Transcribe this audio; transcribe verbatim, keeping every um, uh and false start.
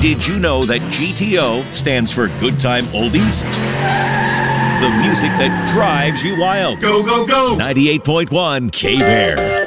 Did you know that G T O stands for Good Time Oldies? The music that drives you wild. Go, go, go! ninety-eight point one K-Bear.